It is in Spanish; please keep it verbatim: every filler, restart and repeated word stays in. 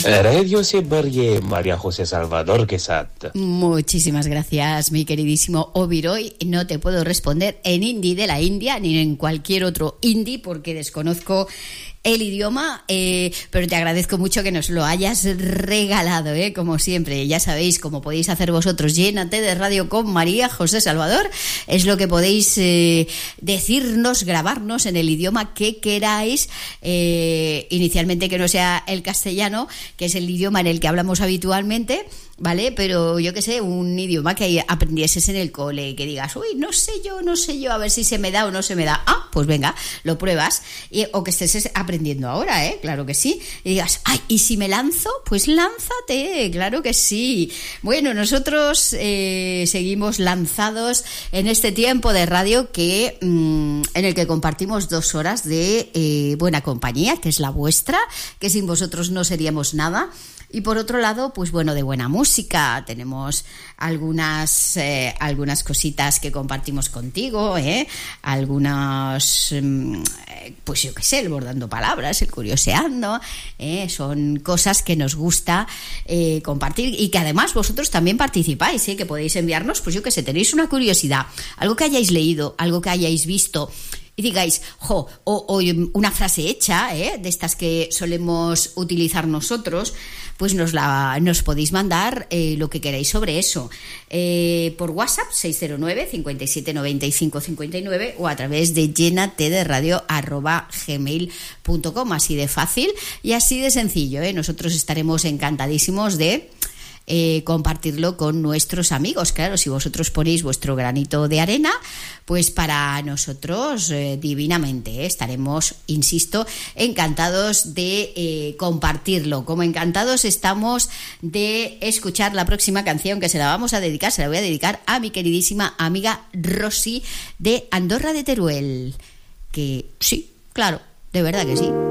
Radio Sebarie, María José Salvador Quesat. Muchísimas gracias, mi queridísimo Obiroy. No te puedo responder en hindi de la India ni en cualquier otro hindi porque desconozco el idioma, eh, pero te agradezco mucho que nos lo hayas regalado, eh, como siempre. Ya sabéis, como podéis hacer vosotros, llénate de radio con María José Salvador, es lo que podéis eh, decirnos, grabarnos en el idioma que queráis, eh, inicialmente que no sea el castellano, que es el idioma en el que hablamos habitualmente, ¿vale? Pero yo qué sé, un idioma que aprendieses en el cole, que digas, uy, no sé yo, no sé yo, a ver si se me da o no se me da. Ah, pues venga, lo pruebas. Y, o que estés aprendiendo ahora, ¿eh? Claro que sí. Y digas, ay, ¿y si me lanzo? Pues lánzate, claro que sí. Bueno, nosotros eh, seguimos lanzados en este tiempo de radio que mmm, en el que compartimos dos horas de eh, buena compañía, que es la vuestra, que sin vosotros no seríamos nada. Y por otro lado, pues bueno, de buena música. Tenemos algunas eh, algunas cositas que compartimos contigo, ¿eh? Algunas, eh, pues yo qué sé, el bordando palabras, el curioseando, ¿eh? Son cosas que nos gusta eh, compartir y que además vosotros también participáis, ¿eh? Que podéis enviarnos, pues yo qué sé, tenéis una curiosidad, algo que hayáis leído, algo que hayáis visto, y digáis, jo, o, o una frase hecha, ¿eh? De estas que solemos utilizar nosotros, pues nos la nos podéis mandar eh, lo que queráis sobre eso, eh, por WhatsApp seis cero nueve, cinco siete, nueve cinco cinco nueve o a través de llénate de radio arroba gmail punto com, así de fácil y así de sencillo, ¿eh? Nosotros estaremos encantadísimos de Eh, compartirlo con nuestros amigos. Claro, si vosotros ponéis vuestro granito de arena, pues para nosotros eh, divinamente, ¿eh? Estaremos, insisto, encantados de eh, compartirlo, como encantados estamos de escuchar la próxima canción que se la vamos a dedicar, se la voy a dedicar a mi queridísima amiga Rosy de Andorra de Teruel, que sí, claro, de verdad que sí.